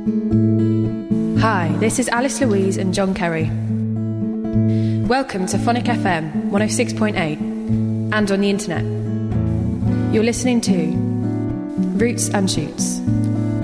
Hi, this is Alice Louise and John Kerry. Welcome to Phonic FM 106.8 and on the internet. You're listening to Roots and Shoots